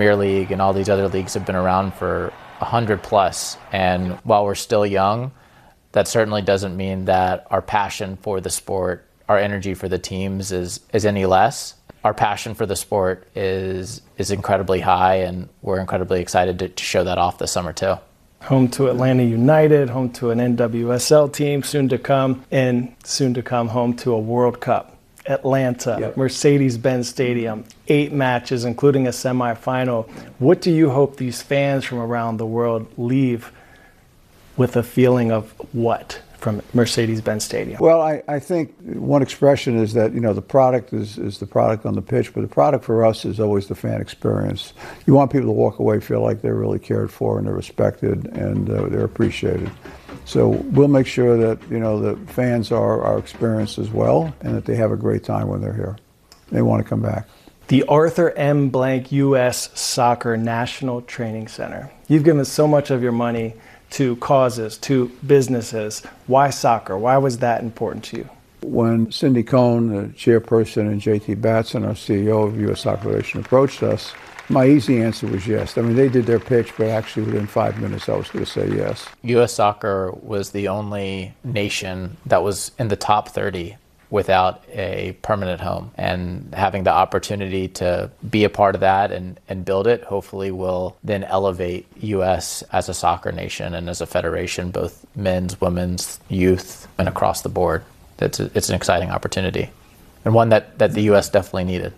Premier League and all these other leagues have been around for 100 plus. And while we're still young, that certainly doesn't mean that our passion for the sport, our energy for the teams is any less. Our passion for the sport is incredibly high, and we're incredibly excited to show that off this summer too. Home to Atlanta United, home to an NWSL team soon to come, and soon to come home to a World Cup. Atlanta, yep. Mercedes-Benz Stadium, 8 matches, including a semifinal. What do you hope these fans from around the world leave with a feeling of what from Mercedes-Benz Stadium? Well, I think one expression is that, the product is the product on the pitch, but the product for us is always the fan experience. You want people to walk away, feel like they're really cared for and they're respected and they're appreciated. So we'll make sure that, the fans are experienced as well and that they have a great time when they're here. They want to come back. The Arthur M. Blank U.S. Soccer National Training Center. You've given so much of your money to causes, to businesses. Why soccer? Why was that important to you? When Cindy Cohn, the chairperson, and J.T. Batson, our CEO of U.S. Soccer Federation, approached us, my easy answer was yes. I mean, they did their pitch, but actually within 5 minutes I was going to say yes. U.S. Soccer was the only nation that was in the top 30 without a permanent home, and having the opportunity to be a part of that and build it hopefully will then elevate U.S. as a soccer nation and as a federation, both men's, women's, youth, and across the board. It's an exciting opportunity, and one that the U.S. definitely needed.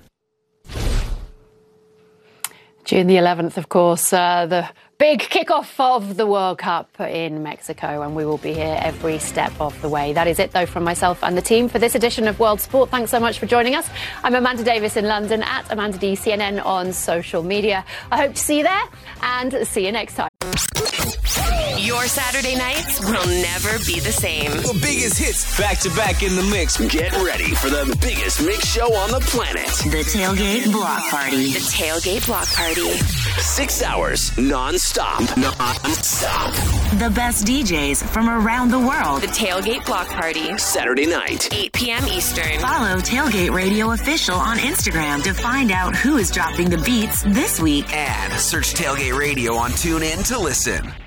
June the 11th, of course, the big kickoff of the World Cup in Mexico, and we will be here every step of the way. That is it, though, from myself and the team for this edition of World Sport. Thanks so much for joining us. I'm Amanda Davis in London, at Amanda D CNN on social media. I hope to see you there, and see you next time. Your Saturday nights will never be the same. The biggest hits back to back in the mix. Get ready for the biggest mix show on the planet. The Tailgate Block Party. The Tailgate Block Party. 6 hours non-stop. Non-stop. The best DJs from around the world. The Tailgate Block Party. Saturday night, 8 p.m. Eastern. Follow Tailgate Radio Official on Instagram to find out who is dropping the beats this week. And search Tailgate Radio on TuneIn to listen.